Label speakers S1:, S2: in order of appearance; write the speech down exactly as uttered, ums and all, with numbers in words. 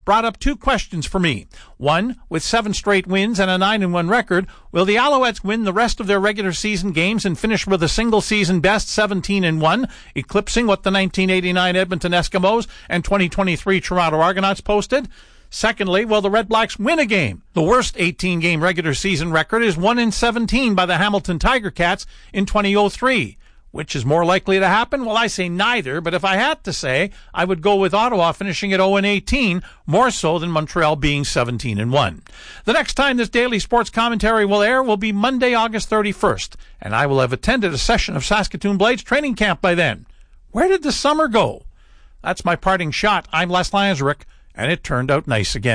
S1: brought up two questions for me. One, with seven straight wins and a nine and one record, will the Alouettes win the rest of their regular season games and finish with a single season best seventeen and one, eclipsing what the nineteen eighty-nine Edmonton Eskimos and twenty twenty-three Toronto Argonauts posted? Secondly, will the Red Blacks win a game? The worst eighteen-game regular season record is one and seventeen by the Hamilton Tiger Cats in twenty oh three. Which is more likely to happen? Well, I say neither, but if I had to say, I would go with Ottawa finishing at oh and eighteen, more so than Montreal being seventeen and one. The next time this daily sports commentary will air will be Monday, August thirty-first, and I will have attended a session of Saskatoon Blades training camp by then. Where did the summer go? That's my parting shot. I'm Les Lanzerick, and it turned out nice again.